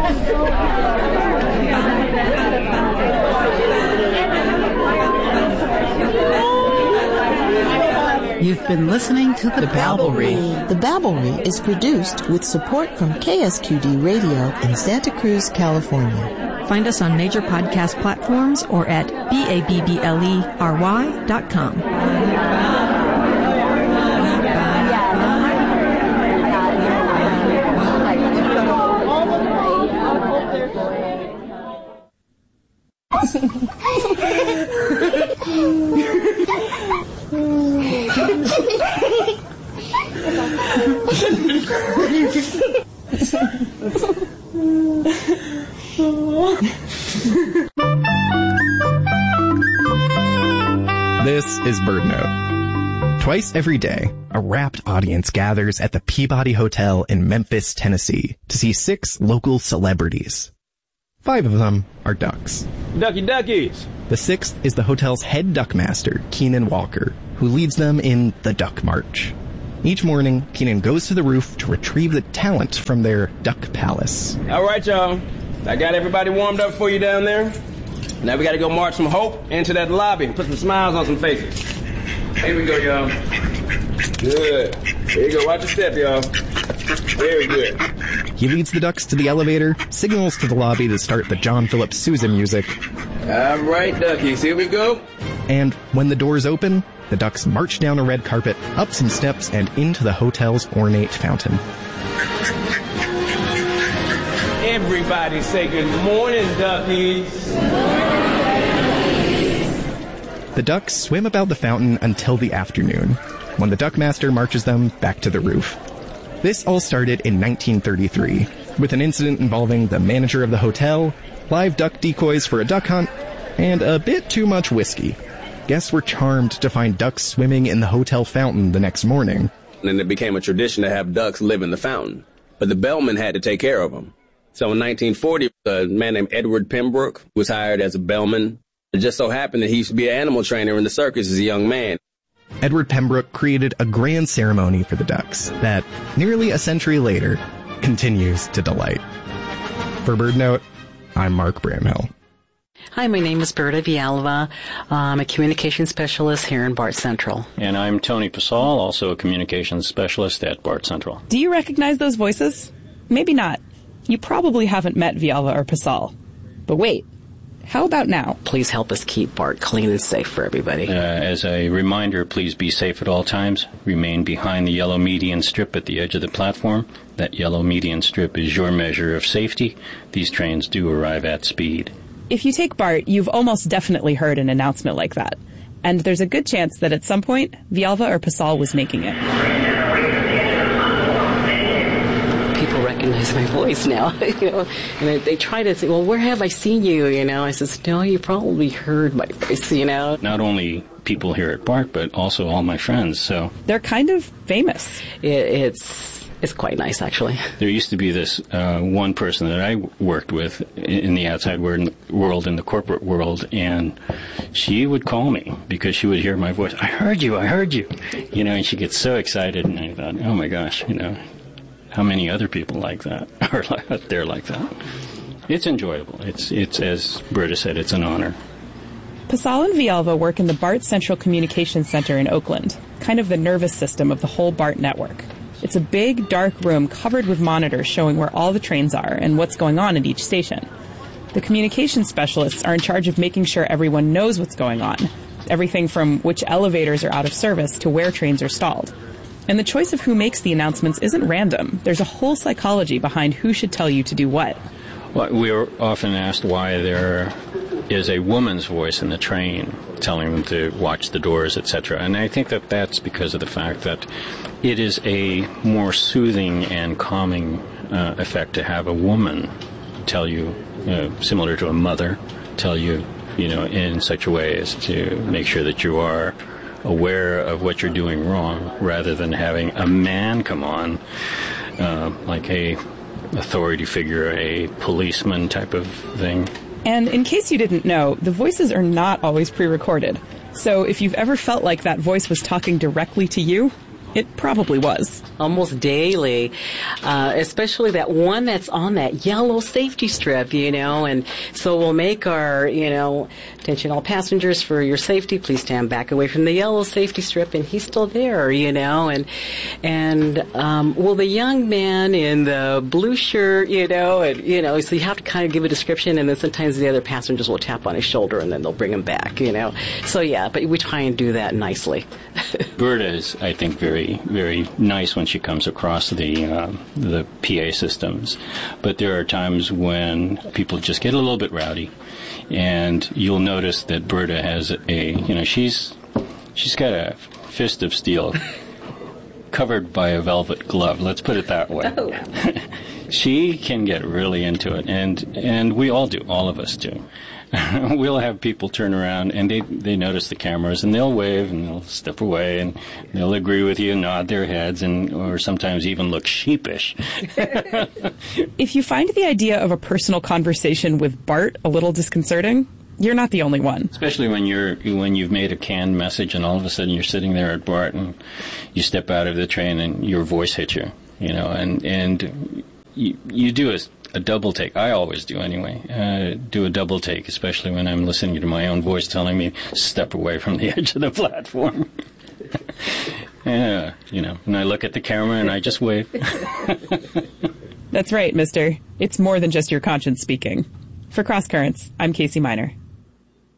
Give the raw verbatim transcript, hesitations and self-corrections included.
You've been listening to The, the Babblery. The Babblery is produced with support from K S Q D Radio in Santa Cruz, California. Find us on major podcast platforms or at B A B B L E R Y dot com. This is BirdNote. Twice every day, a rapt audience gathers at the Peabody Hotel in Memphis, Tennessee to see six local celebrities. Five of them are ducks. Ducky duckies! The sixth is the hotel's head duckmaster, Keenan Walker, who leads them in the Duck March. Each morning, Keenan goes to the roof to retrieve the talent from their duck palace. All right, y'all. I got everybody warmed up for you down there. Now we got to go march some hope into that lobby and put some smiles on some faces. Here we go, y'all. Good. There you go. Watch your step, y'all. Very good. He leads the ducks to the elevator, signals to the lobby to start the John Philip Sousa music. All right, duckies. Here we go. And when the doors open, the ducks march down a red carpet, up some steps, and into the hotel's ornate fountain. Everybody say good morning, duckies. The ducks swim about the fountain until the afternoon, when the duckmaster marches them back to the roof. This all started in nineteen thirty-three, with an incident involving the manager of the hotel, live duck decoys for a duck hunt, and a bit too much whiskey. Guests were charmed to find ducks swimming in the hotel fountain the next morning. And then it became a tradition to have ducks live in the fountain, but the bellman had to take care of them. So in nineteen forty, a man named Edward Pembroke was hired as a bellman. It just so happened that he used to be an animal trainer in the circus as a young man. Edward Pembroke created a grand ceremony for the ducks that, nearly a century later, continues to delight. For BirdNote, I'm Mark Bramhill. Hi, my name is Berta Villalba. I'm a communications specialist here in BART Central. And I'm Tony Pasal, also a communications specialist at BART Central. Do you recognize those voices? Maybe not. You probably haven't met Villalba or Pasal. But wait. How about now? Please help us keep BART clean and safe for everybody. Uh, as a reminder, please be safe at all times. Remain behind the yellow median strip at the edge of the platform. That yellow median strip is your measure of safety. These trains do arrive at speed. If you take BART, you've almost definitely heard an announcement like that. And there's a good chance that at some point, Villalba or Pasal was making it. People recognize my voice now, you know, and they, they try to say, well, where have I seen you, you know? I says, no, you probably heard my voice, you know. Not only people here at BART, but also all my friends, so. They're kind of famous. It, it's it's quite nice, actually. There used to be this uh, one person that I worked with in the outside world, in the corporate world, and she would call me because she would hear my voice. I heard you, I heard you, you know, and she gets so excited, and I thought, oh my gosh, you know. How many other people like that are out there like that? It's enjoyable. It's, it's as Berta said, it's an honor. Pasal and Villalba work in the BART Central Communications Center in Oakland, kind of the nervous system of the whole BART network. It's a big, dark room covered with monitors showing where all the trains are and what's going on at each station. The communications specialists are in charge of making sure everyone knows what's going on, everything from which elevators are out of service to where trains are stalled. And the choice of who makes the announcements isn't random. There's a whole psychology behind who should tell you to do what. Well, we are often asked why there is a woman's voice in the train telling them to watch the doors, et cetera. And I think that that's because of the fact that it is a more soothing and calming uh, effect to have a woman tell you, uh, similar to a mother, tell you, you know, in such a way as to make sure that you are aware of what you're doing wrong, rather than having a man come on, uh, like a authority figure, a policeman type of thing. And in case you didn't know, the voices are not always pre-recorded. So if you've ever felt like that voice was talking directly to you, It probably was. Almost daily, uh, especially that one that's on that yellow safety strip, you know, and so we'll make our, you know, attention all passengers, for your safety, please stand back away from the yellow safety strip, and he's still there, you know, and, and, um, well, the young man in the blue shirt, you know, and, you know, so you have to kind of give a description, and then sometimes the other passengers will tap on his shoulder, and then they'll bring him back, you know. So, yeah, but we try and do that nicely. Berta is, I think, very, very nice when she comes across the uh, the P A systems. But there are times when people just get a little bit rowdy, and you'll notice that Berta has a, you know, she's she's got a fist of steel covered by a velvet glove. Let's put it that way. Oh. She can get really into it, and and we all do, all of us do. We'll have people turn around and they, they notice the cameras and they'll wave and they'll step away and they'll agree with you, nod their heads, and or sometimes even look sheepish. If you find the idea of a personal conversation with Bart a little disconcerting, you're not the only one. Especially when you're when you've made a canned message and all of a sudden you're sitting there at Bart and you step out of the train and your voice hits you, you know, and and you you do a A double take. I always do anyway. Uh, do a double take, especially when I'm listening to my own voice telling me step away from the edge of the platform. Yeah, you know, and I look at the camera and I just wave. That's right, mister. It's more than just your conscience speaking. For Cross Currents, I'm Casey Miner.